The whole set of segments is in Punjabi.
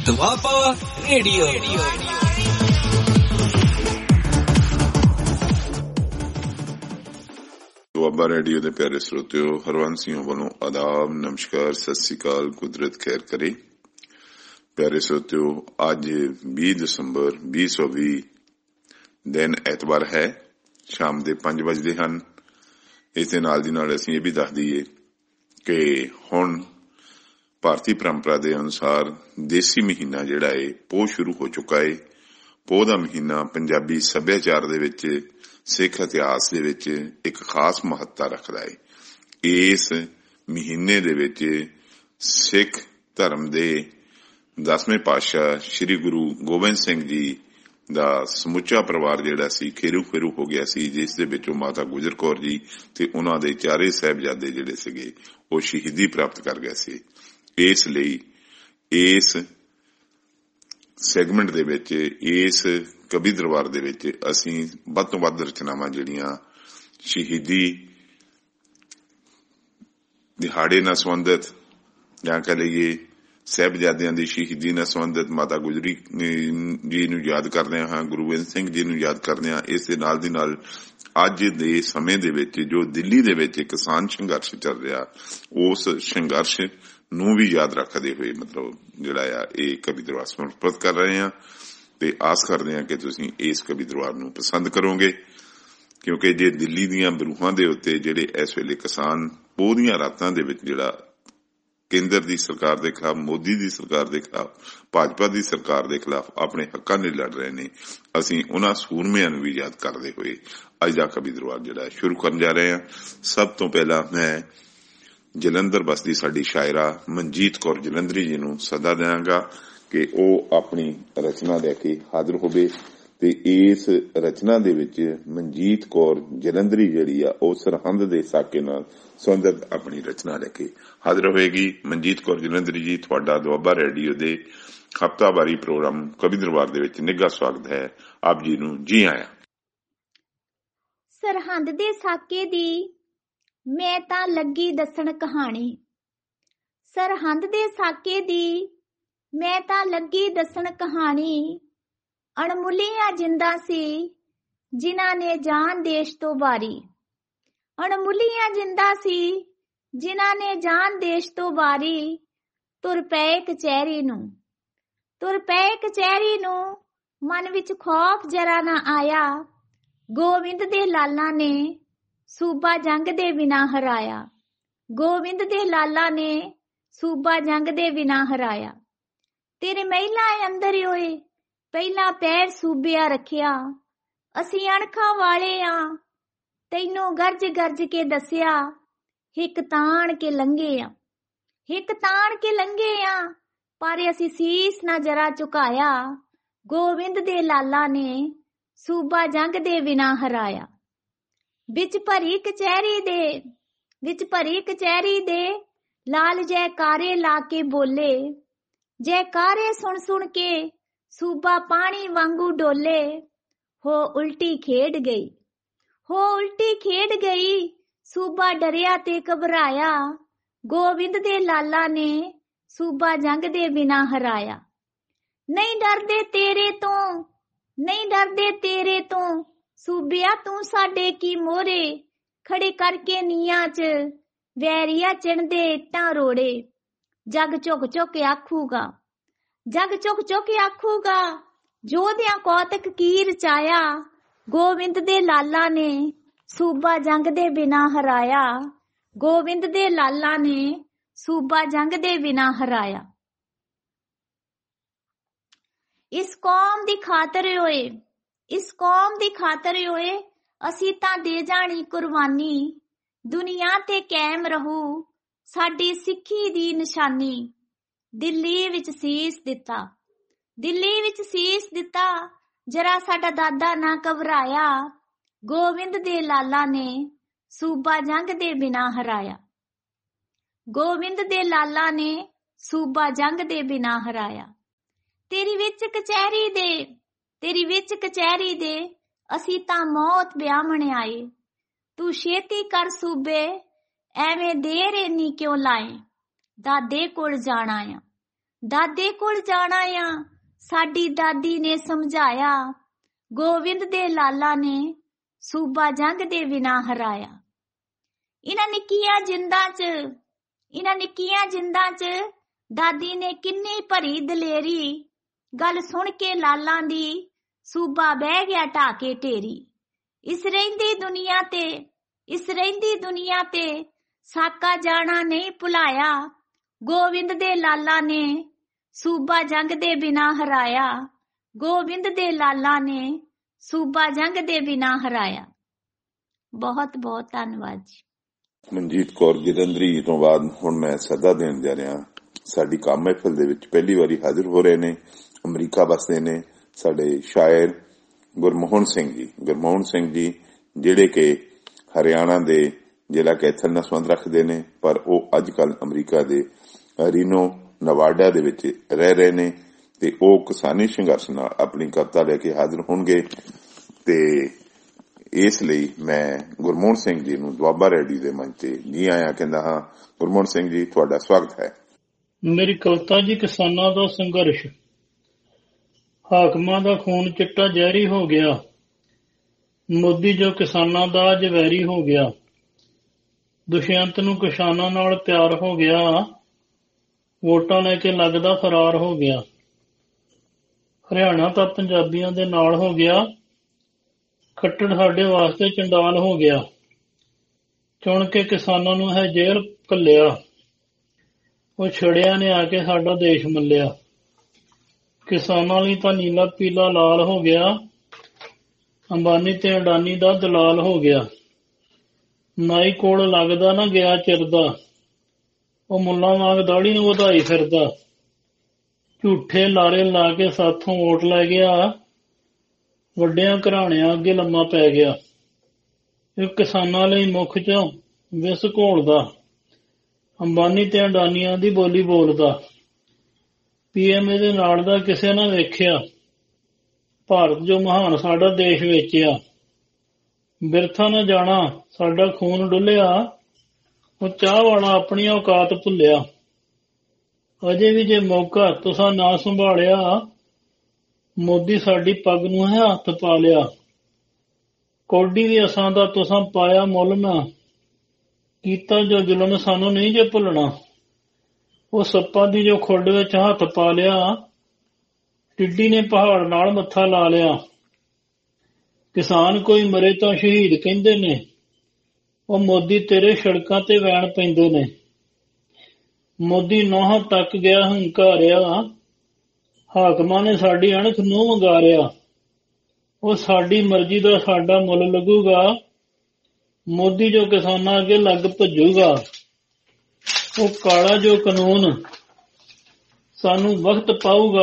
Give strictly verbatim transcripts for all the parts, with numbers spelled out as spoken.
ਦੁਆਬਾ ਰੇਡੀਓ। ਦੁਆਬਾ ਰੇਡੀਓ ਦੇ ਪਿਆਰੇ ਸਰੋਤਿਓ, ਹਰਵੰਸ ਸਿੰਘ ਵੱਲੋਂ ਆਦਾਬ, ਨਮਸਕਾਰ, ਸਤਿ ਸ੍ਰੀ ਅਕਾਲ, ਕੁਦਰਤ ਖੈਰ ਕਰੇ। ਪਿਆਰੇ ਸਰੋਤਿਓ, ਅੱਜ ਵੀਹ ਦਸੰਬਰ ਵੀਹ ਸੌ ਵੀਹ ਦਿਨ ਐਤਵਾਰ ਹੈ। ਸ਼ਾਮ ਦੇ ਪੰਜ ਵਜਦੇ ਹਨ। ਇਸ ਦੇ ਨਾਲ ਦੀ ਨਾਲ ਅਸੀਂ ਇਹ ਵੀ ਦੱਸ ਦਈਏ ਕਿ ਹੁਣ ਭਾਰਤੀ ਪਰੰਪਰਾ ਦੇ ਅਨੁਸਾਰ ਦੇਸੀ ਮਹੀਨਾ ਜਿਹੜਾ ਹੈ ਪੋਹ ਸ਼ੁਰੂ ਹੋ ਚੁੱਕਾ ਹੈ। ਪੋਹ ਦਾ ਮਹੀਨਾ ਪੰਜਾਬੀ ਸੱਭਿਆਚਾਰ ਦੇ ਵਿੱਚ, ਸਿੱਖ ਇਤਿਹਾਸ ਦੇ ਵਿੱਚ ਇੱਕ ਖਾਸ ਮਹੱਤਤਾ ਰੱਖਦਾ ਹੈ। ਇਸ ਮਹੀਨੇ ਦੇ ਵਿੱਚ ਸਿੱਖ ਧਰਮ ਦੇ ਦਸਵੇਂ ਪਾਤਸ਼ਾਹ ਸ੍ਰੀ ਗੁਰੂ ਗੋਬਿੰਦ ਸਿੰਘ ਜੀ ਦਾ ਸਮੁੱਚਾ ਪਰਿਵਾਰ ਜਿਹੜਾ ਸੀ ਖੇਰੂ ਖੇਰੂ ਹੋ ਗਿਆ ਸੀ, ਜਿਸ ਦੇ ਵਿੱਚੋਂ ਮਾਤਾ ਗੁਜਰ ਕੌਰ ਜੀ ਤੇ ਉਹਨਾਂ ਦੇ ਚਾਰੇ ਸਾਹਿਬਜ਼ਾਦੇ ਜਿਹੜੇ ਸੀਗੇ ਉਹ ਸ਼ਹੀਦੀ ਪ੍ਰਾਪਤ ਕਰ ਗਏ ਸੀ। ਇਸ ਲਈ ਇਸ ਸੈਗਮੈਂਟ ਦੇ ਵਿੱਚ, ਇਸ ਕਵੀ ਦਰਬਾਰ ਦੇ ਵਿੱਚ ਅਸੀਂ ਵੱਧ ਤੋਂ ਵੱਧ ਰਚਨਾਵਾਂ ਜਿਹੜੀਆਂ ਸ਼ਹੀਦੀ ਦਿਹਾੜੇ ਨਾਲ ਸੰਬੰਧਿਤ, ਜਾਂ ਕਹਿ ਲਈਏ ਸਾਹਿਬਜ਼ਾਦਿਆਂ ਦੀ ਸ਼ਹੀਦੀ ਨਾਲ ਸੰਬੰਧਿਤ, ਮਾਤਾ ਗੁਜਰੀ ਜੀ ਨੂੰ ਯਾਦ ਕਰਦੇ ਹਾਂ, ਗੁਰੂ ਗੋਬਿੰਦ ਸਿੰਘ ਜੀ ਨੂੰ ਯਾਦ ਕਰਦੇ ਹਾਂ। ਇਸ ਦੇ ਨਾਲ ਦੀ ਨਾਲ ਅੱਜ ਦੇ ਸਮੇਂ ਦੇ ਵਿੱਚ ਜੋ ਦਿੱਲੀ ਦੇ ਵਿੱਚ ਕਿਸਾਨ ਸੰਘਰਸ਼ ਚੱਲ ਰਿਹਾ, ਉਸ ਸੰਘਰਸ਼ ਨੂੰ ਵੀ ਯਾਦ ਰੱਖਦੇ ਹੋਏ ਮਤਲਬ ਜਿਹੜਾ ਆ ਇਹ ਕਵੀ ਦਰਬਾਰ ਸਮਰਪਿਤ ਕਰ ਰਹੇ ਹਾਂ। ਤੇ ਆਸ ਕਰਦੇ ਹਾਂ ਕਿ ਤੁਸੀਂ ਇਸ ਕਵੀ ਦਰਬਾਰ ਨੂੰ ਪਸੰਦ ਕਰੋਗੇ, ਕਿਉਂਕਿ ਜੇ ਦਿੱਲੀ ਦੀਆਂ ਬਰੂਹਾਂ ਦੇ ਉੱਤੇ ਜਿਹੜੇ ਇਸ ਵੇਲੇ ਕਿਸਾਨ ਪੋਹ ਦੀਆਂ ਰਾਤਾਂ ਦੇ ਵਿੱਚ ਜਿਹੜਾ ਕੇਂਦਰ ਦੀ ਸਰਕਾਰ ਦੇ ਖਿਲਾਫ, ਮੋਦੀ ਦੀ ਸਰਕਾਰ ਦੇ ਖਿਲਾਫ, ਭਾਜਪਾ ਦੀ ਸਰਕਾਰ ਦੇ ਖਿਲਾਫ ਆਪਣੇ ਹੱਕਾਂ ਲਈ ਲੜ ਰਹੇ ਨੇ, ਅਸੀਂ ਉਹਨਾਂ ਸੂਰਮਿਆਂ ਨੂੰ ਵੀ ਯਾਦ ਕਰਦੇ ਹੋਏ ਅੱਜ ਦਾ ਕਵੀ ਦਰਬਾਰ ਜਿਹੜਾ ਸ਼ੁਰੂ ਕਰਨ ਜਾ ਰਹੇ ਹਾਂ। ਸਭ ਤੋਂ ਪਹਿਲਾਂ ਮੈਂ ਜਲੰਧਰ ਬਸਦੀ ਸਾਡੀ ਸ਼ਾਇਰਾ ਮਨਜੀਤ ਕੌਰ ਜਲੰਧਰੀ ਜੀ ਨੂੰ ਸੱਦਾ ਦਿਆਂਗਾ ਕਿ ਉਹ ਆਪਣੀ ਰਚਨਾ ਲੈ ਕੇ ਹਾਜ਼ਰ ਹੋਵੇ। ਤੇ ਇਸ ਰਚਨਾ ਦੇ ਵਿੱਚ ਮਨਜੀਤ ਕੌਰ ਜਲੰਧਰੀ ਜਿਹੜੀ ਆ ਉਹ ਸਰਹੰਦ ਦੇ ਸਾਕੇ ਨਾਲ ਸੰਬੰਧਿਤ ਆਪਣੀ ਰਚਨਾ ਲੈ ਕੇ ਹਾਜ਼ਰ ਹੋਏਗੀ। ਮਨਜੀਤ ਕੌਰ ਜਲੰਧਰੀ ਜੀ, ਤੁਹਾਡਾ ਦੁਆਬਾ ਰੇਡੀਓ ਦੇ ਹਫ਼ਤਾਵਾਰੀ ਪ੍ਰੋਗਰਾਮ ਕਵੀ ਦਰਬਾਰ ਦੇ ਵਿੱਚ ਨਿੱਘਾ ਸਵਾਗਤ ਹੈ। ਆਪ ਜੀ ਨੂੰ ਜੀ ਆਇਆਂ। ਸਰਹੰਦ ਦੇ ਸਾਕੇ ਦੀ ਮੈਂ ਤਾਂ ਲੱਗੀ ਦੱਸਣ ਕਹਾਣੀ, ਸਰਹੰਦ ਦੇ ਸਾਕੇ ਦੀ ਮੈਂ ਤਾਂ ਲੱਗੀ ਦੱਸਣ ਕਹਾਣੀ। ਅਣਮੁੱਲੀਆਂ ਜਿੰਦਾਂ ਸੀ ਜਿਨ੍ਹਾਂ ਨੇ ਜਾਨ ਦੇਸ਼ ਤੋਂ ਵਾਰੀ, ਅਣਮੁੱਲੀਆਂ ਜਿੰਦਾਂ ਸੀ ਜਿਨ੍ਹਾਂ ਨੇ ਜਾਨ ਦੇਸ਼ ਤੋਂ ਵਾਰੀ। ਤੁਰ ਪਏ ਕਚਹਿਰੀ ਨੂੰ, ਤੁਰ ਪਏ ਕਚਹਿਰੀ ਨੂੰ, ਮਨ ਵਿੱਚ ਖੌਫ ਜਰਾ ਨਾ ਆਇਆ। ਗੋਬਿੰਦ ਦੇ ਲਾਲਾਂ ਨੇ ਸੂਬਾ ਜੰਗ ਦੇ ਬਿਨਾਂ ਹਰਾਇਆ, ਗੋਬਿੰਦ ਦੇ ਲਾਲਾਂ ਨੇ ਸੂਬਾ ਜੰਗ ਦੇ ਬਿਨਾਂ ਹਰਾਇਆ। ਤੇਰੇ ਮਹਿਲਾਂ ਅੰਦਰ ਹੋਏ ਪਹਿਲਾਂ ਪੈਰ ਸੂਬਿਆ ਰੱਖਿਆ। ਅਸੀਂ ਅਣਖਾਂ ਵਾਲੇ ਆ, ਤੈਨੂੰ ਗਰਜ ਗਰਜ ਕੇ ਦੱਸਿਆ। ਹਿੱਕ ਤਾਣ ਕੇ ਲੰਘੇ ਆ, ਹਿੱਕ ਤਾਣ ਕੇ ਲੰਘੇ ਆ, ਪਰ ਅਸੀਂ ਸੀਸ ਨਾ ਜਰਾ ਝੁਕਾਇਆ। ਗੋਬਿੰਦ ਦੇ ਲਾਲਾਂ ਨੇ ਸੂਬਾ ਜੰਗ ਦੇ ਬਿਨਾਂ ਹਰਾਇਆ। ਵਿੱਚ ਭਰੀ ਕਚਹਿਰੀ ਦੇ, ਵਿੱਚ ਭਰੀ ਕਚਹਿਰੀ ਦੇ ਲਾਲ ਜੈਕਾਰੇ ਲਾ ਕੇ ਬੋਲੇ। ਜੈਕਾਰੇ ਸੁਣ ਸੁਣ ਕੇ ਸੂਬਾ ਪਾਣੀ ਵਾਂਗੂ ਡੋਲੇ। ਹੋ ਉਲਟੀ ਖੇਡ ਗਈ, ਹੋ ਉਲਟੀ ਖੇਡ ਗਈ, ਸੂਬਾ ਡਰਿਆ ਤੇ ਘਬਰਾਇਆ। ਗੋਬਿੰਦ ਦੇ ਲਾਲਾਂ ਨੇ ਸੂਬਾ ਜੰਗ ਦੇ ਬਿਨਾਂ ਹਰਾਇਆ। ਨਹੀਂ ਡਰਦੇ ਤੇਰੇ ਤੋਂ, ਨਹੀਂ ਡਰਦੇ ਤੇਰੇ ਤੋਂ, ਸੂਬਿਆ ਤੂੰ ਸਾਡੇ ਕੀ ਮੋਹਰੇ। ਖੜੇ ਕਰਕੇ ਨੀਆਂ ਚ ਵੈਰੀਆ ਚਿਣਦੇ ਇੱਟਾਂ ਰੋੜੇ। ਜੱਗ ਝੁਕ ਝੁਕ ਆਖੂਗਾ, ਜੱਗ ਝੁਕ ਝੁਕ ਆਖੂਗਾ, ਯੋਧਿਆਂ ਕੌਤਕ ਕੀ ਰਚਾਇਆ। ਗੋਬਿੰਦ ਦੇ ਲਾਲਾਂ ਨੇ ਸੂਬਾ ਜੰਗ ਦੇ ਬਿਨਾਂ ਹਰਾਇਆ। ਗੋਬਿੰਦ ਦੇ ਲਾਲਾਂ ਨੇ ਸੂਬਾ ਜੰਗ ਦੇ ਬਿਨਾਂ ਹਰਾਇਆ। ਇਸ ਕੌਮ ਦੀ ਖਾਤਰ ਹੋਏ, ਇਸ ਕੌਮ ਦੀ ਖਾਤਰ ਹੋਏ, ਅਸੀਂ ਤਾਂ ਦੇ ਜਾਣੀ ਕੁਰਬਾਨੀ। ਦੁਨੀਆ ਤੇ ਕਾਇਮ ਰਹੂ ਸਾਡੀ ਸਿੱਖੀ ਦੀ ਨਿਸ਼ਾਨੀ। ਦਿੱਲੀ ਵਿੱਚ ਸੀਸ ਦਿੱਤਾ, ਦਿੱਲੀ ਵਿੱਚ ਸੀਸ ਦਿੱਤਾ, ਜਰਾ ਸਾਡਾ ਦਾਦਾ ਨਾ ਘਬਰਾਇਆ। ਗੋਬਿੰਦ ਦੇ ਲਾਲਾਂ ਨੇ ਸੂਬਾ ਜੰਗ ਦੇ ਬਿਨਾਂ ਹਰਾਇਆ। ਗੋਬਿੰਦ ਦੇ ਲਾਲਾਂ ਨੇ ਸੂਬਾ ਜੰਗ ਦੇ ਬਿਨਾਂ ਹਰਾਇਆ। ਤੇਰੀ ਵਿੱਚ ਕਚਹਿਰੀ ਦੇ, ਤੇਰੀ ਵਿੱਚ ਕਚਹਿਰੀ ਦੇ, ਅਸੀਂ ਤਾਂ ਮੌਤ ਵਿਆਹਣ ਆਏ। ਤੂੰ ਛੇਤੀ ਕਰ ਸੂਬੇ, ਐਵੇਂ ਦੇਰ ਇੰਨੀ ਕਿਉਂ ਲਾਏ। ਦਾਦੇ ਕੋਲ ਜਾਣਾ ਆ, ਦਾਦੇ ਕੋਲ ਜਾਣਾ ਆ, ਸਾਡੀ ਦਾਦੀ ਨੇ ਸਮਝਾਇਆ। ਗੋਬਿੰਦ ਦੇ ਲਾਲਾ ਨੇ ਸੂਬਾ ਜੰਗ ਦੇ ਬਿਨਾਂ ਹਰਾਇਆ। ਇਹਨਾਂ ਨਿੱਕੀਆਂ ਜਿੰਦਾਂ 'ਚ ਇਹਨਾਂ ਨਿੱਕੀਆਂ ਜਿੰਦਾਂ 'ਚ ਦਾਦੀ ਨੇ ਕਿੰਨੀ ਭਰੀ ਦਲੇਰੀ। ਗੱਲ ਸੁਣ ਕੇ ਲਾਲਾਂ ਦੀ ਸੂਬਾ ਬਹਿ ਗਿਆ ਢਾਹ ਕੇ ਢੇਰੀ। ਇਸ ਰਹਿੰਦੀ ਦੁਨੀਆ ਤੇ ਇਸ ਰਹਿੰਦੀ ਦੁਨੀਆ ਤੇ ਸਾਕਾ ਜਾਣਾ ਨਹੀਂ ਭੁਲਾਇਆ। ਗੋਬਿੰਦ ਦੇ ਲਾਲਾ ਨੇ ਸੂਬਾ ਜੰਗ ਦੇ ਬਿਨਾਂ ਹਰਾਇਆ। ਗੋਬਿੰਦ ਦੇ ਲਾਲਾ ਨੇ ਸੂਬਾ ਜੰਗ ਦੇ ਬਿਨਾਂ ਹਰਾਇਆ। ਬਹੁਤ ਬਹੁਤ ਧੰਨਵਾਦ ਜੀ। ਮਨਜੀਤ ਕੌਰ ਗਿਰੰਦਰੀ ਤੋਂ ਬਾਅਦ ਹੁਣ ਮੈਂ ਸੱਦਾ ਦੇਣ ਜਾ ਰਿਹਾ। ਸਾਡੀ ਕੰਮ ਮਹਿਫਲ ਦੇ ਵਿੱਚ ਪਹਿਲੀ ਵਾਰੀ ਹਾਜ਼ਰ ਹੋ ਰਹੇ ਨੇ, ਅਮਰੀਕਾ ਵਸਦੇ ਨੇ, ਸਾਡੇ ਸ਼ਾਇਰ ਗੁਰਮੋਹਨ ਸਿੰਘ ਜੀ। ਗੁਰਮੋਹਨ ਸਿੰਘ ਜੀ ਜਿਹੜੇ ਕਿ ਹਰਿਆਣਾ ਦੇ ਜ਼ਿਲ੍ਹਾ ਕੈਥਲ ਨਾਲ ਸੰਬੰਧ ਰੱਖਦੇ ਨੇ, ਪਰ ਉਹ ਅੱਜ ਕੱਲ੍ਹ ਅਮਰੀਕਾ ਦੇ ਰੀਨੋ ਨਵਾਡਾ ਦੇ ਵਿੱਚ ਰਹਿ ਰਹੇ ਨੇ ਤੇ ਉਹ ਕਿਸਾਨੀ ਸੰਘਰਸ਼ ਨਾਲ ਆਪਣੀ ਕਵਿਤਾ ਲੈ ਕੇ ਹਾਜ਼ਰ ਹੋਣਗੇ। ਤੇ ਇਸ ਲਈ ਮੈਂ ਗੁਰਮੋਹਨ ਸਿੰਘ ਜੀ ਨੂੰ ਦੁਆਬਾ ਰੇਡੀਓ ਦੇ ਮੰਚ ਤੇ ਜੀ ਆਇਆਂ ਕਹਿੰਦਾ ਹਾਂ। ਗੁਰਮੋਹਨ ਸਿੰਘ ਜੀ, ਤੁਹਾਡਾ ਸਵਾਗਤ ਹੈ। ਮੇਰੀ ਕਵਿਤਾ ਜੀ ਕਿਸਾਨਾਂ ਦਾ ਸੰਘਰਸ਼। ਹਾਕਮਾਂ ਦਾ ਖੂਨ ਚਿੱਟਾ ਜ਼ਹਿਰੀ ਹੋ ਗਿਆ, ਮੋਦੀ ਜੋ ਕਿਸਾਨਾਂ ਦਾ ਅੱਜ ਵੈਰੀ ਹੋ ਗਿਆ। ਦੁਸ਼ਯੰਤ ਨੂੰ ਕਿਸਾਨਾਂ ਨਾਲ ਪਿਆਰ ਹੋ ਗਿਆ, ਵੋਟਾਂ ਲੈ ਕੇ ਲੱਗਦਾ ਫਰਾਰ ਹੋ ਗਿਆ। ਹਰਿਆਣਾ ਤਾਂ ਪੰਜਾਬੀਆਂ ਦੇ ਨਾਲ ਹੋ ਗਿਆ, ਖੱਟੜ ਸਾਡੇ ਵਾਸਤੇ ਚੰਡਾਲ ਹੋ ਗਿਆ। ਚੁਣ ਕੇ ਕਿਸਾਨਾਂ ਨੂੰ ਹੈ ਜੇਲ੍ਹ ਘੱਲਿਆ, ਉਹ ਛੜਿਆਂ ਨੇ ਆ ਕੇ ਸਾਡਾ ਦੇਸ਼ ਮੱਲਿਆ। ਕਿਸਾਨਾਂ ਲਈ ਤਾਂ ਨੀਲਾ ਪੀਲਾ ਲਾਲ ਹੋ ਗਿਆ, ਅੰਬਾਨੀ ਤੇ ਅਡਾਨੀ ਦਾ ਦਲਾਲ ਹੋ ਗਿਆ। ਨਾਈ ਕੋਲ ਲੱਗਦਾ ਨਾ ਗਿਆ ਚਿਰਦਾ, ਉਹ ਮੁੱਲਾਂ ਵਾਂਗ ਦਾੜੀ ਨੂੰ ਵਧਾਈ ਫਿਰਦਾ। ਝੂਠੇ ਲਾਰੇ ਲਾ ਕੇ ਸਾਥੋਂ ਵੋਟ ਲੈ ਗਿਆ, ਵੱਡਿਆਂ ਘਰਾਣਿਆਂ ਅੱਗੇ ਲੰਮਾ ਪੈ ਗਿਆ। ਇਹ ਕਿਸਾਨਾਂ ਲਈ ਮੁੱਖ ਚੋਂ ਵਿਸ ਘੋਲਦਾ, ਅੰਬਾਨੀ ਤੇ ਅਡਾਨੀਆਂ ਦੀ ਬੋਲੀ ਬੋਲਦਾ। ਪੀਐਮ ਇਹਦੇ ਨਾਲ ਦਾ ਕਿਸੇ ਨੇ ਵੇਖਿਆ, ਭਾਰਤ ਜੋ ਮਹਾਨ ਸਾਡਾ ਦੇਸ਼ ਵੇਚਿਆ। ਬਿਰਥਾ ਨਾ ਜਾਣਾ ਸਾਡਾ ਖੂਨ ਡੁੱਲਿਆ, ਉਹ ਚਾਹ ਵਾਲਾ ਆਪਣੀ ਔਕਾਤ ਭੁੱਲਿਆ। ਅਜੇ ਵੀ ਜੇ ਮੌਕਾ ਤੁਸਾਂ ਨਾ ਸੰਭਾਲਿਆ, ਮੋਦੀ ਸਾਡੀ ਪੱਗ ਨੂੰ ਹੈ ਹੱਥ ਪਾ ਲਿਆ। ਕੌਡੀ ਵੀ ਅਸਾਂ ਦਾ ਤੁਸਾਂ ਪਾਇਆ ਮੁੱਲ ਨਾ, ਕੀਤਾ ਜੋ ਜ਼ੁਲਮ ਸਾਨੂੰ ਨਹੀਂ ਜੇ ਭੁੱਲਣਾ। ਉਹ ਸੱਪਾਂ ਦੀ ਜੋ ਖੁੱਡ ਵਿੱਚ ਹੱਥ ਪਾ ਲਿਆ, ਟਿੱਡੀ ਨੇ ਪਹਾੜ ਨਾਲ ਮੱਥਾ ਲਾ ਲਿਆ। ਕਿਸਾਨ ਕੋਈ ਮਰੇ ਤਾਂ ਸ਼ਹੀਦ ਕਹਿੰਦੇ ਨੇ, ਉਹ ਮੋਦੀ ਤੇਰੇ ਸੜਕਾਂ ਤੇ ਵੈਣ ਪੈਂਦੇ ਨੇ। ਮੋਦੀ ਨੌਹਾਂ ਤੱਕ ਗਿਆ ਹੰਕਾਰਿਆ, ਹਾਕਮਾਂ ਨੇ ਸਾਡੀ ਅਣਖ ਨੂੰ ਵੰਗਾਰਿਆ। ਉਹ ਸਾਡੀ ਮਰਜ਼ੀ ਦਾ ਸਾਡਾ ਮੁੱਲ ਲੱਗੂਗਾ, ਮੋਦੀ ਜੋ ਕਿਸਾਨਾਂ ਅੱਗੇ ਲੱਗ ਭੱਜੂਗਾ। ਉਹ ਕਾਲਾ ਜੋ ਕਾਨੂੰਨ ਸਾਨੂੰ ਵਕਤ ਪਾਊਗਾ,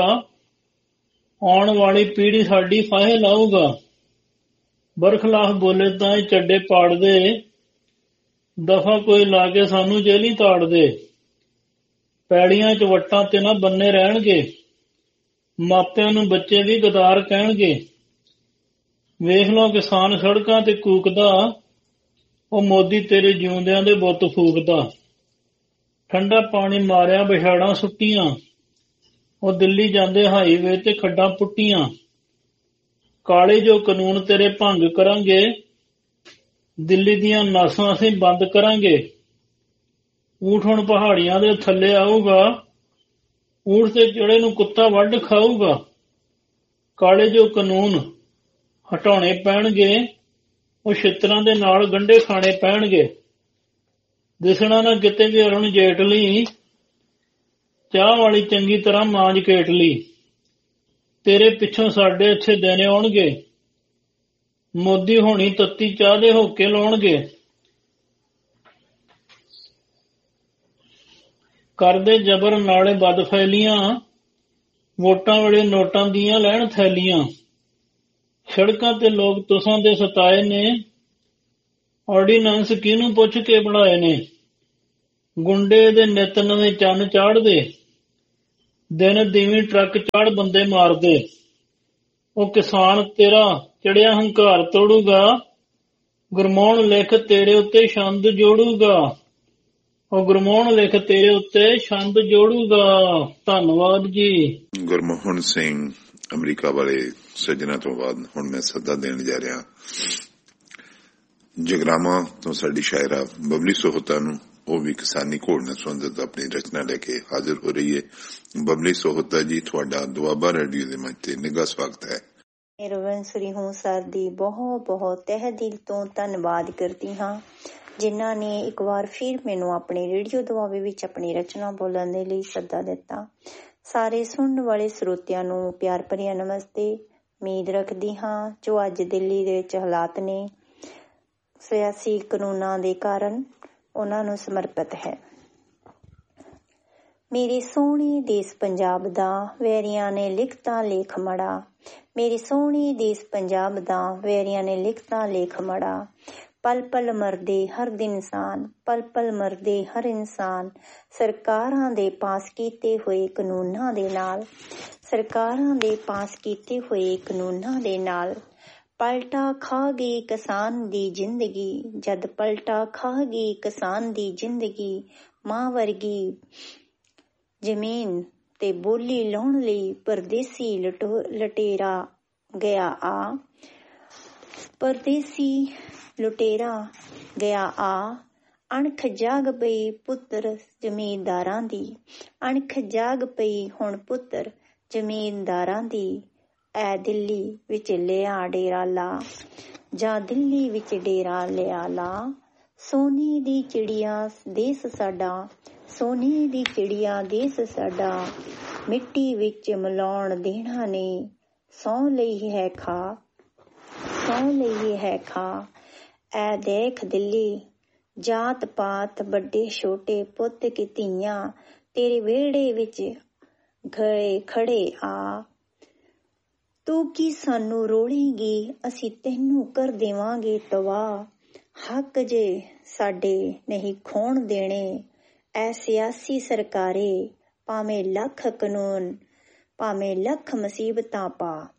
ਆਉਣ ਵਾਲੀ ਪੀੜ੍ਹੀ ਸਾਡੀ ਫਾਹੇ ਲਾਊਗਾ। ਬਰਖਲਾਫ ਬੋਲੇ ਤਾਂ ਇਹ ਚੱਡੇ ਪਾੜ ਦੇ, ਦਫਾ ਕੋਈ ਲਾ ਕੇ ਸਾਨੂੰ ਜੇਲੀ ਤਾੜ ਦੇ। ਪੈੜੀਆਂ ਚ ਵੱਟਾਂ ਤੇ ਨਾ ਬੰਨੇ ਰਹਿਣਗੇ, ਮਾਪਿਆਂ ਨੂੰ ਬੱਚੇ ਵੀ ਗਦਾਰ ਕਹਿਣਗੇ। ਵੇਖ ਲਓ ਕਿਸਾਨ ਸੜਕਾਂ ਤੇ ਕੂਕਦਾ, ਉਹ ਮੋਦੀ ਤੇਰੇ ਜਿਉਂਦਿਆਂ ਦੇ ਬੁੱਤ ਫੂਕਦਾ। ਠੰਡਾ ਪਾਣੀ ਮਾਰਿਆ ਵਿਛਾੜਾਂ ਸੁੱਟੀਆਂ, ਉਹ ਦਿੱਲੀ ਜਾਂਦੇ ਹਾਈਵੇ ਤੇ ਖੱਡਾਂ ਪੁੱਟੀਆਂ। ਕਾਲੇ ਜੋ ਕਾਨੂੰਨ ਤੇਰੇ ਭੰਗ ਕਰਾਂਗੇ, ਦਿੱਲੀ ਦੀਆਂ ਨਾਸਾਂ ਅਸੀਂ ਬੰਦ ਕਰਾਂਗੇ। ਊਠ ਹੁਣ ਪਹਾੜੀਆਂ ਦੇ ਥੱਲੇ ਆਊਗਾ, ਊਠ ਤੇ ਚੜੇ ਨੂੰ ਕੁੱਤਾ ਵੱਢ ਖਾਊਗਾ। ਕਾਲੇ ਜੋ ਕਾਨੂੰਨ ਹਟਾਉਣੇ ਪੈਣਗੇ, ਉਹ ਛਿੱਤਰਾਂ ਦੇ ਨਾਲ ਗੰਢੇ ਖਾਣੇ ਪੈਣਗੇ। ਦਿਸਣਾ ਨਾ ਕਿਤੇ ਵੀ ਅਰੁਣ ਜੇਟਲੀ, ਚਾਹ ਵਾਲੀ ਚੰਗੀ ਤਰ੍ਹਾਂ ਮਾਂਜ ਕੇਟਲੀ। ਤੇਰੇ ਪਿੱਛੋਂ ਸਾਡੇ ਅੱਛੇ ਦਿਨ ਆਉਣਗੇ, ਮੋਦੀ ਹੋਣੀ ਤੱਤੀ ਚਾਹ ਦੇ ਹੋਕੇ ਲਾਉਣਗੇ। ਕਰਦੇ ਜਬਰ ਨਾਲੇ ਬਦ ਫੈਲੀਆਂ, ਵੋਟਾਂ ਵੇਲੇ ਨੋਟਾਂ ਦੀਆਂ ਲੈਣ ਥੈਲੀਆਂ। ਸੜਕਾਂ ਤੇ ਲੋਕ ਤੁਸਾਂ ਦੇ ਸਤਾਏ ਨੇ, ਆਰਡੀਨੈਂਸ ਕਿਹਨੂੰ ਪੁੱਛ ਕੇ ਬਣਾਏ ਨੇ। ਗੁੰਡੇ ਦੇ ਨਿੱਤ ਨਵੇਂ ਚੰਨ ਚਾੜਦੇ, ਦਿਨ ਦੀਵੀਂ ਟਰੱਕ ਚਾੜ ਬੰਦੇ ਮਾਰਦੇ। ਉਹ ਕਿਸਾਨ ਤੇਰਾ ਚੜਿਆ ਹੰਕਾਰ ਤੋੜੂਗਾ, ਗੁਰਮੋਹਨ ਲਿਖ ਤੇਰੇ ਉੱਤੇ ਛੰਦ ਜੋੜੂਗਾ। ਉਹ ਗੁਰਮੋਹਨ ਲਿਖ ਤੇਰੇ ਉੱਤੇ ਛੰਦ ਜੋੜੂਗਾ। ਧੰਨਵਾਦ ਜੀ। ਗੁਰਮੋਹਨ ਸਿੰਘ ਅਮਰੀਕਾ ਵਾਲੇ ਸੱਜਣਾ ਤੋਂ ਬਾਅਦ ਹੁਣ ਮੈਂ ਸੱਦਾ ਦੇਣ ਜਾ ਰਿਹਾ ਜਗਰਾਵਾਂ ਤੋਂ ਸਾਡੀ ਸ਼ਾਇਰਾ ਬਬਲੀ ਸੋਹਤਾ ਨੂੰ। ਉਹ ਵੀ ਕਿਸਾਨੀ ਘੋੜ ਨਾਲ ਸੰਬੰਧਿਤ ਆਪਣੀ ਰਚਨਾ ਲੈ ਕੇ ਹਾਜ਼ਰ ਹੋ ਰਹੀ ਹੈ। ਬਬਲੀ ਸੋਹਤਾ ਜੀ, ਤੁਹਾਡਾ ਦੁਆਬਾ ਰੇਡੀਓ ਦੇ ਮੰਚ ਤੇ ਨਿੱਘਾ ਸਵਾਗਤ ਹੈ। ਰਵੰਸਰੀ ਹੂੰ ਸਰ ਦੀ ਬਹੁਤ ਬਹੁਤ ਤਹਿ ਦਿਲ ਤੋਂ ਧੰਨਵਾਦ ਕਰਦੀ ਹਾਂ, ਜਿਨ੍ਹਾਂ ਨੇ ਇੱਕ ਵਾਰ ਫਿਰ ਮੈਨੂੰ ਆਪਣੇ ਰੇਡੀਓ ਦੁਆਬੇ ਵਿੱਚ ਆਪਣੀ ਰਚਨਾ ਬੋਲਣ ਦੇ ਲਈ ਸੱਦਾ ਦਿੱਤਾ। ਸਾਰੇ ਸੁਣਨ ਵਾਲੇ ਸਰੋਤਿਆਂ ਨੂੰ ਪਿਆਰ ਭਰਿਆ ਨਮਸਤੇ। ਉਮੀਦ ਰੱਖਦੀ ਹਾਂ ਜੋ ਅੱਜ ਦਿੱਲੀ ਦੇ ਵਿੱਚ ਹਾਲਾਤ ਨੇ ਸਿਆਸੀ ਕਾਨੂੰਨਾਂ ਦੇ ਕਾਰਨ ਉਹਨਾਂ ਨੂੰ ਸਮਰਪਿਤ ਹੈ। ਮੇਰੇ ਸੋਹਣੇ ਦੇਸ਼ ਪੰਜਾਬ ਦਾ ਵੈਰੀਆਂ ਨੇ ਲਿਖਤਾ ਲੇਖ ਮੜਾ। ਮੇਰੇ ਸੋਹਣੇ ਦੇਸ਼ ਪੰਜਾਬ ਦਾ ਵੈਰੀਆਂ ਨੇ ਲਿਖਤਾ ਲੇਖ ਮੜਾ। ਪਲ ਪਲ ਮਰਦੇ ਹਰ ਦਿਨ ਇਨਸਾਨ, ਪਲ ਪਲ ਮਰਦੇ ਹਰ ਇਨਸਾਨ। ਸਰਕਾਰਾਂ ਦੇ ਪਾਸ ਕੀਤੇ ਹੋਏ ਕਾਨੂੰਨਾਂ ਦੇ ਨਾਲ, ਸਰਕਾਰਾਂ ਦੇ ਪਾਸ ਕੀਤੇ ਹੋਏ ਕਾਨੂੰਨਾਂ ਦੇ ਨਾਲ ਪਲਟਾ ਖਾ ਗਈ ਕਿਸਾਨ ਦੀ ਜ਼ਿੰਦਗੀ। ਜਦ ਪਲਟਾ ਖਾ ਗਈ ਕਿਸਾਨ ਦੀ ਜ਼ਿੰਦਗੀ, ਮਾਂ ਵਰਗੀ ਜ਼ਮੀਨ ਤੇ ਬੋਲੀ ਲਾਉਣ ਲਈ ਪਰਦੇਸੀ ਲਟੋ ਲਟੇਰਾ ਗਿਆ ਆ। ਪਰਦੇਸੀ ਲੁਟੇਰਾ ਗਿਆ ਆ। ਅਣਖ ਜਾਗ ਪਈ ਪੁੱਤਰ ਜ਼ਮੀਂਦਾਰਾਂ ਦੀ, ਅਣਖ ਜਾਗ ਪਈ ਹੁਣ ਪੁੱਤਰ ਜ਼ਮੀਂਦਾਰਾਂ ਦੀ। ਐ ਦਿੱਲੀ ਵਿੱਚ ਲਿਆ ਡੇਰਾ ਲਾ, ਜਾਂ ਦਿੱਲੀ ਵਿੱਚ ਡੇਰਾ ਲਿਆ ਲਾ। ਸੋਨੇ ਦੀ ਚਿੜੀਆ ਦੇਸ ਸਾਡਾ, ਸੋਨੇ ਦੀ ਚਿੜੀਆ ਦੇਸ ਸਾਡਾ। ਮਿੱਟੀ ਵਿੱਚ ਮਿਲਾਉਣ ਦੇਣਾ ਨੇ, ਸਹੁੰ ਲਈ ਹੈ ਖਾ, ਸਹੁੰ ਲਈ ਹੈ ਖਾ। ਐ ਦੇਖ ਦਿੱਲੀ ਜਾਤ ਪਾਤ ਵੱਡੇ ਛੋਟੇ ਪੁੱਤ ਕੀ ਧੀਆਂ ਤੇਰੇ ਵਿਹੜੇ ਵਿੱਚ ਗਏ ਖੜੇ ਆ। ਤੂੰ ਕੀ ਸਾਨੂੰ ਰੋਲੇਂਗੀ, ਅਸੀਂ ਤੈਨੂੰ ਕਰ ਦੇਵਾਂਗੇ ਤਬਾਹ। ਹੱਕ ਜੇ ਸਾਡੇ ਨਹੀਂ ਖੋਣ ਦੇਣੇ ਐ ਸਿਆਸੀ ਸਰਕਾਰੇ, ਭਾਵੇਂ ਲੱਖ ਕਾਨੂੰਨ ਭਾਵੇਂ ਲੱਖ ਮੁਸੀਬਤਾਂ ਪਾ।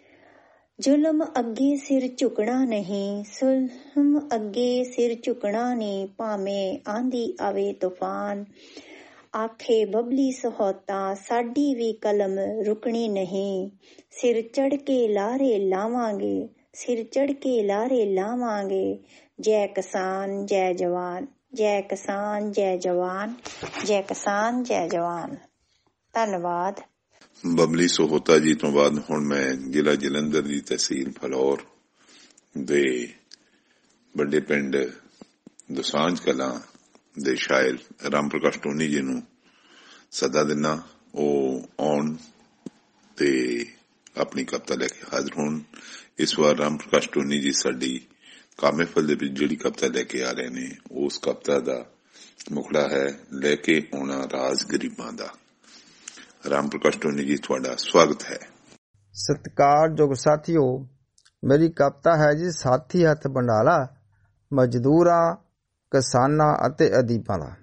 ਜ਼ੁਲਮ ਅੱਗੇ ਸਿਰ ਝੁਕਣਾ ਨਹੀਂ, ਜ਼ੁਲਮ ਅੱਗੇ ਸਿਰ ਝੁਕਣਾ ਨਹੀਂ, ਭਾਵੇਂ ਆਂਦੀ ਆਵੇ ਤੂਫਾਨ। ਆਖੇ ਬਬਲੀ ਸਹੋਤਾ ਸਾਡੀ ਵੀ ਕਲਮ ਰੁਕਣੀ ਨਹੀਂ। ਸਿਰ ਚੜ੍ਹ ਕੇ ਲਾਰੇ ਲਾਵਾਂਗੇ, ਸਿਰ ਚੜ੍ਹ ਕੇ ਲਾਰੇ ਲਾਵਾਂਗੇ। ਜੈ ਕਿਸਾਨ ਜੈ ਜਵਾਨ, ਜੈ ਕਿਸਾਨ ਜੈ ਜਵਾਨ, ਜੈ ਕਿਸਾਨ ਜੈ ਜਵਾਨ। ਧੰਨਵਾਦ। ਬਬਲੀ ਸੋਹਤਾ ਜੀ ਤੋਂ ਬਾਅਦ ਹੁਣ ਮੈਂ ਜ਼ਿਲ੍ਹਾ ਜਲੰਧਰ ਦੀ ਤਹਿਸੀਲ ਫਲੌਰ ਦੇ ਵੱਡੇ ਪਿੰਡ ਦੋਸਾਂਝ ਕਲਾਂ ਦੇ ਸ਼ਾਇਰ ਰਾਮ ਪ੍ਰਕਾਸ਼ ਟੋਨੀ ਜੀ ਨੂੰ ਸੱਦਾ ਦਿੰਦਾ। ਉਹ ਆਉਣ ਤੇ ਆਪਣੀ ਕਵਿਤਾ ਲੈ ਕੇ ਹਾਜ਼ਰ ਹੋਣ। ਇਸ ਵਾਰ ਰਾਮ ਪ੍ਰਕਾਸ਼ ਟੋਨੀ ਜੀ ਸਾਡੀ ਕਾਮੇਫਲ ਦੇ ਵਿੱਚ ਜਿਹੜੀ ਕਵਿਤਾ ਲੈ ਕੇ ਆ ਰਹੇ ਨੇ, ਉਸ ਕਵਿਤਾ ਦਾ ਮੁਖੜਾ ਹੈ ਲੈ ਕੇ ਆਉਣਾ ਰਾਜ ਗਰੀਬਾਂ ਦਾ। ਰਾਮ ਪ੍ਰਕਾਸ਼ ਟੋਨੀ ਜੀ, ਤੁਹਾਡਾ ਸਵਾਗਤ ਹੈ। ਸਤਿਕਾਰਯੋਗ ਸਾਥੀਓ, ਮੇਰੀ ਕਵਿਤਾ ਹੈ ਜੀ ਸਾਥੀ ਹੱਥ ਬੰਡਾਲਾ ਮਜ਼ਦੂਰਾਂ, ਕਿਸਾਨਾਂ ਅਤੇ ਅਦੀਬਾਂ ਦਾ।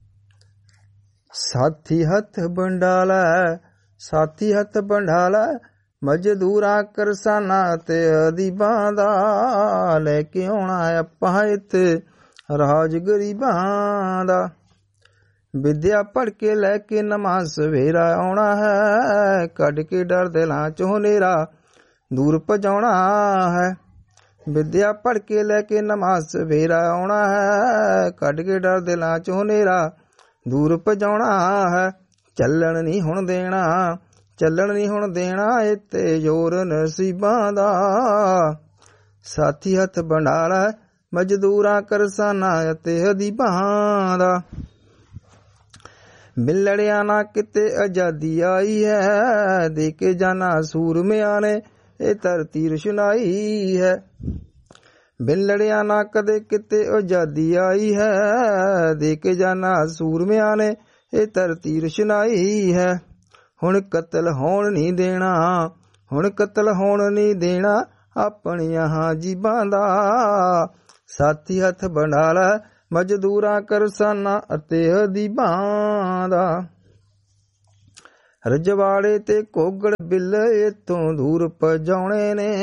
ਸਾਥੀ ਹੱਥ ਬੰਡਾਲਾ, ਸਾਥੀ ਹੱਥ ਬੰਡਾਲਾ ਮਜ਼ਦੂਰਾਂ, ਕਿਸਾਨਾਂ ਅਤੇ ਅਦੀਬਾਂ ਦਾ। ਲੈ ਕੇ ਆਉਣਾ ਆਪਾਂ ਇੱਥੇ ਰਾਜ ਗਰੀਬਾਂ ਦਾ। ਵਿਦਿਆ ਪੜ੍ਹ ਕੇ ਲੈ ਕੇ ਨਵਾਂ ਸਵੇਰਾ ਆਉਣਾ ਹੈ, ਕੱਢ ਕੇ ਡਰ ਦਿਲਾਂ ਚੋਂ ਹਨੇਰਾ ਦੂਰ ਭਜਾਉਣਾ ਹੈ। ਵਿਦਿਆ ਪੜ੍ਹ ਕੇ ਲੈ ਕੇ ਨਵਾਂ ਸਵੇਰਾ ਆਉਣਾ ਹੈ, ਕੱਢ ਕੇ ਡਰ ਦਿਲਾਂ ਚੋਂ ਹਨੇਰਾ ਦੂਰ ਭਜਾਉਣਾ ਹੈ। ਚੱਲਣ ਨਹੀਂ ਹੁਣ ਦੇਣਾ, ਚੱਲਣ ਨਹੀਂ ਹੁਣ ਦੇਣਾ ਇੱਥੇ ਜ਼ੋਰ ਨਸੀਬਾਂ ਦਾ। ਸਾਥੀ ਹੱਥ ਬੰਡਾਲਾ ਮਜ਼ਦੂਰਾਂ, ਕਿਸਾਨਾਂ ਅਤੇ ਅਦੀਬਾਂ ਦਾ। ਮਿਲੜਿਆ ਨਾ ਕਿਤੇ ਆਜ਼ਾਦੀ ਆਈ ਹੈ, ਦੇ ਕੇ ਜਾਨਾ ਸੂਰਮਿਆਂ ਨੇ ਇਹ ਧਰਤੀ ਰੁਸ਼ਨਾਈ ਹੈ। ਮਿਲੜਿਆ ਨਾ ਕਦੇ ਕਿਤੇ ਆਜ਼ਾਦੀ ਆਈ ਹੈ, ਦੇ ਕੇ ਜਾਨਾ ਸੂਰਮਿਆਂ ਨੇ ਇਹ ਧਰਤੀ ਰੁਸ਼ਨਾਈ ਹੈ। ਹੁਣ ਕਤਲ ਹੋਣ ਨਹੀਂ ਦੇਣਾ, ਹੁਣ ਕਤਲ ਹੋਣ ਨਹੀਂ ਦੇਣਾ ਆਪਣੀਆਂ ਜੀਬਾਂ ਦਾ। ਸਾਥੀ ਹੱਥ ਬੰਡਾਲਾ ਮਜ਼ਦੂਰਾਂ, ਕਿਸਾਨਾਂ ਅਤੇ ਅਦੀਬਾਂ ਦਾ। ਰਜਵਾੜੇ ਤੇ ਕੋਗੜ ਬਿੱਲ ਇੱਥੋਂ ਦੂਰ ਭਜਾਉਣੇ ਨੇ,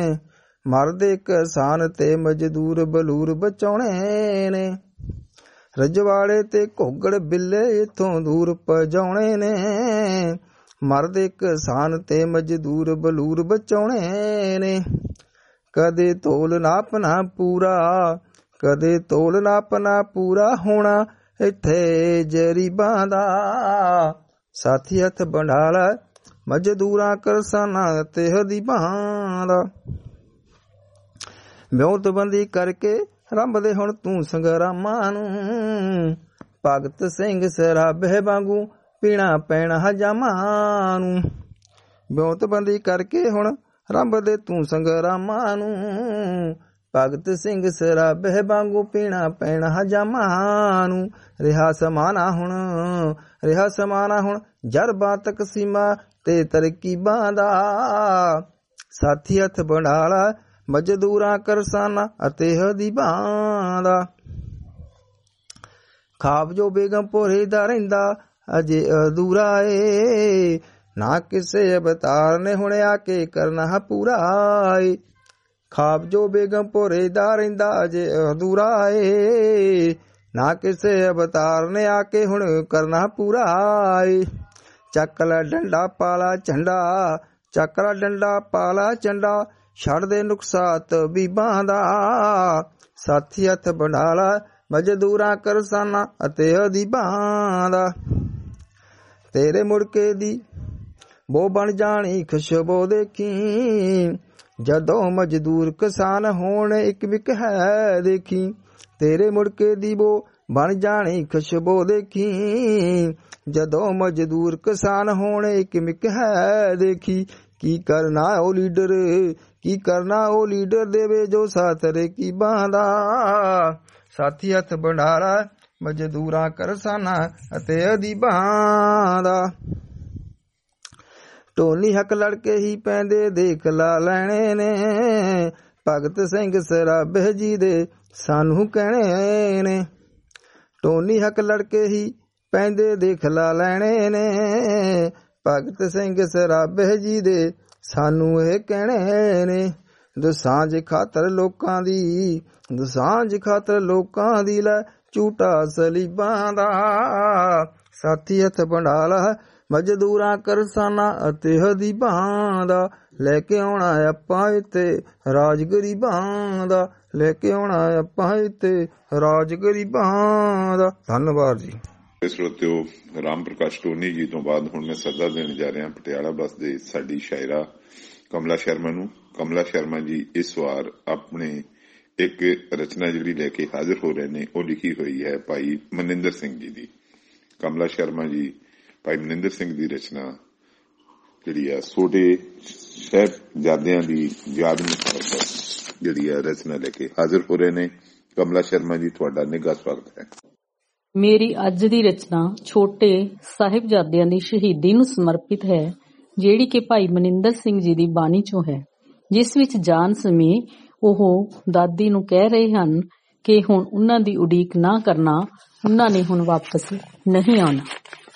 ਮਰਦੇ ਕਿਸਾਨ ਤੇ ਮਜ਼ਦੂਰ ਬਲੂਰ ਬਚਾਉਣੇ ਨੇ। ਰਜਵਾੜੇ ਤੇ ਘੋਗੜ ਬਿੱਲੇ ਇਥੋਂ ਦੂਰ ਪਜਾਉਣੇ ਨੇ। ਮਰਦ ਕਿਸਾਨ ਤੇ ਮਜ਼ਦੂਰ ਬਲੂਰ ਬਚਾਉਣੇ ਨੇ। ਕਦੇ ਤੋਲ ਨਾਪਣਾ ਪੂਰਾ, ਕਦੇ ਤੋਲ ਨਾਪਣਾ ਪੂਰਾ ਹੋਣਾ ਇੱਥੇ ਜਰੀਬਾਂ ਦਾ। ਸਾਥੀ ਹੱਥ ਬੰਡਾਲਾ ਮਜ਼ਦੂਰਾਂ ਕਰਸਾਨਾਂ ਤੇ ਹਦੀਬਾਂ ਦਾ। ਵਿਉਂਤਬੰਦੀ ਕਰਕੇ ਰੰਭਦੇ ਹੁਣ ਤੂੰ ਸੰਗਰਾਮਾਂ ਨੂੰ। ਭਗਤ ਸਿੰਘ ਸਰਾਭੇ ਵਾਂਗੂ ਪੀਣਾ ਪੈਣਾ ਹਜਾਮਾਂ ਨੂੰ। ਵਿਉਂਤਬੰਦੀ ਕਰਕੇ ਹੁਣ ਰੰਭਦੇ ਤੂੰ ਸੰਗਰਾਮਾਂ ਨੂੰ। ਭਗਤ ਸਿੰਘ ਸਰਾਭੇ ਵਾਂਗੂ ਪੀਣਾ ਪੈਣਾ ਹਜਾਮਾਂ ਨੂੰ। ਰਿਹਾ ਸਮਾਨਾ ਹੁਣ, ਰਿਹਾ ਸਮਾਨਾ ਹੁਣ ਜਰਬਾਂ ਤਕਸੀਮਾਂ ਤੇ ਤਰਕੀਬਾਂ ਦਾ। ਸਾਥੀ ਹੱਥ ਬੰਡਾਲਾ ਮਜ਼ਦੂਰਾਂ ਕਰਸਾਨਾਂ ਅਤੇ ਹਦੀਬਾਂ ਦਾ। ਖਾਬ ਜੋ ਬੇਗਮਪੁਰੇ ਦਾ ਰਹਿੰਦਾ ਅਜੇ ਅਧੂਰਾ ਏ। ਨਾ ਕਿਸੇ ਅਵਤਾਰ ਨੇ ਹੁਣ ਆ ਕੇ ਕਰਨਾ ਪੂਰਾ ਏ। ਖਾਬ ਜੋ ਬੇਗਮਪੁਰੇ ਦਾ ਰਹਿੰਦਾ ਅਜੇ ਅਧੂਰਾ ਏ। ਨਾ ਕਿਸੇ ਅਵਤਾਰ ਨੇ ਆ ਕੇ ਹੁਣ ਕਰਨਾ ਪੂਰਾ ਏ। ਚੱਕ ਲੈ ਡੰਡਾ ਪਾਲਾ ਝੰਡਾ, ਚੱਕ ਲੈ ਡੰਡਾ ਪਾਲਾ ਝੰਡਾ ਛੱਡ ਦੇ ਨੁਕਸਾਤ ਬੀਬਾਂ ਦਾ। ਸਾਥੀ ਹੱਥ ਬੰਡਾਲਾ ਮਜ਼ਦੂਰਾਂ ਕਰਸਾਨਾਂ ਅਤੇ ਅਦੀਬਾਂ ਦਾ। ਤੇਰੇ ਮੁੜਕੇ ਦੀ ਬੋ ਬਣ ਜਾਣੀ ਖੁਸ਼ਬੂ ਦੇਖੀ। ਜਦੋਂ ਮਜ਼ਦੂਰ ਕਿਸਾਨ ਹੋਣ ਇੱਕ ਮਿਕ ਹੈ ਦੇਖੀ। ਤੇਰੇ ਮੁੜਕੇ ਦੀ ਬੋ ਬਣ ਜਾਣੀ ਖੁਸ਼ਬੂ ਦੇਖੀ। ਜਦੋਂ ਮਜ਼ਦੂਰ ਕਿਸਾਨ ਹੋਣ ਇੱਕ ਮਿਕ ਹੈ ਦੇਖੀ। ਕੀ ਕਰਨਾ ਉਹ ਲੀਡਰ, ਕੀ ਕਰਨਾ ਉਹ ਲੀਡਰ ਦੇਵੇ ਜੋ ਸਾਥ ਰਕੀਬਾਂ ਦਾ। ਸਾਥੀ ਹੱਥ ਬੰਡਾਲਾ ਮਜ਼ਦੂਰਾਂ ਕਰਸਾਨਾਂ ਅਤੇ ਅਦੀਬਾਂ ਦਾ। ਢੋਲੀ ਹੱਕ ਲੜਕੇ ਹੀ ਪੈਂਦੇ ਦੇਖ ਲਾ ਲੈਣੇ ਨੇ। ਭਗਤ ਸਿੰਘ ਸਰਾਭੇ ਜੀ ਦੇ ਸਾਨੂੰ ਕਹਿਣੇ ਨੇ। ਢੋਲੀ ਹੱਕ ਲੜਕੇ ਹੀ ਪੈਂਦੇ ਦੇਖ ਲਾ ਲੈਣੇ ਨੇ। ਭਗਤ ਸਿੰਘ ਸਰਾਭੇ ਜੀ ਦੇ ਸਾਨੂੰ ਇਹ ਕਹਿਣੇ ਨੇ। ਦਸਾਂਝ ਖਾਤਰ ਲੋਕਾਂ ਦੀ, ਦਸਾਂਝ ਖਾਤਰ ਲੋਕਾਂ ਦੀ ਲੈ ਝੂਟਾ ਸਲੀਬਾਂ ਦਾ। ਸਾਥੀ ਹੱਥ ਬੰਡਾਲਾ ਮਜ਼ਦੂਰਾਂ ਕਰਸਾਨਾਂ ਅਤੇ ਹਦੀਬਾਂ ਦਾ। ਲੈ ਕੇ ਆਉਣਾ ਆਪਾਂ ਇੱਥੇ ਰਾਜ ਗਰੀਬਾਂ ਦਾ। ਲੈ ਕੇ ਆਉਣਾ ਆਪਾਂ ਇੱਥੇ ਰਾਜ ਗਰੀਬਾਂ ਦਾ। ਧੰਨਵਾਦ ਜੀ। ਸਰੋਤਿਓ, ਰਾਮ ਪ੍ਰਕਾਸ਼ ਟੋਨੀ ਜੀ ਤੋਂ ਬਾਅਦ ਹੁਣ ਮੈਂ ਸੱਦਾ ਦੇਣ ਜਾ ਰਿਹਾ ਪਟਿਆਲਾ ਬੱਸ ਦੇ ਸਾਡੀ ਸ਼ਾਇਰਾ ਕਮਲਾ ਸ਼ਰਮਾ ਨੂੰ। ਕਮਲਾ ਸ਼ਰਮਾ ਜੀ ਇਸ ਵਾਰ ਆਪਣੇ ਇੱਕ ਰਚਨਾ ਜਿਹੜੀ ਲੈ ਕੇ ਹਾਜ਼ਰ ਹੋ ਰਹੇ ਨੇ, ਉਹ ਲਿਖੀ ਹੋਈ ਹੈ ਭਾਈ ਮਨਿੰਦਰ ਸਿੰਘ ਜੀ ਦੀ। ਕਮਲਾ ਸ਼ਰਮਾ ਜੀ ਭਾਈ ਮਨਿੰਦਰ ਸਿੰਘ ਦੀ ਰਚਨਾ ਜਿਹੜੀ ਆ ਛੋਟੇ ਸਾਹਿਬਜ਼ਾਦਿਆਂ ਦੀ ਯਾਦ ਮੁਤਾਬਕ ਜਿਹੜੀ ਆ ਰਚਨਾ ਲੈ ਕੇ ਹਾਜ਼ਰ ਹੋ ਰਹੇ ਨੇ। ਕਮਲਾ ਸ਼ਰਮਾ ਜੀ, ਤੁਹਾਡਾ ਨਿੱਘਾ ਸਵਾਗਤ ਹੈ। ਮੇਰੀ ਅੱਜ ਦੀ ਰਚਨਾ ਛੋਟੇ ਸਾਹਿਬਜ਼ਾਦਿਆਂ ਦੀ ਸ਼ਹੀਦੀ ਨੂੰ ਸਮਰਪਿਤ ਹੈ, ਜਿਹੜੀ ਕਿ ਭਾਈ ਮਨਿੰਦਰ ਸਿੰਘ ਜੀ ਦੀ ਬਾਣੀ ਚੋਂ ਹੈ, ਜਿਸ ਵਿੱਚ ਜਾਣ ਸਮੇਂ ਉਹ ਦਾਦੀ ਨੂੰ ਕਹਿ ਰਹੇ ਹਨ ਕਿ ਹੁਣ ਉਹਨਾਂ ਦੀ ਉਡੀਕ ਨਾ ਕਰਨਾ, ਉਹਨਾਂ ਨੇ ਹੁਣ ਵਾਪਸ ਨਹੀਂ ਆਉਣਾ।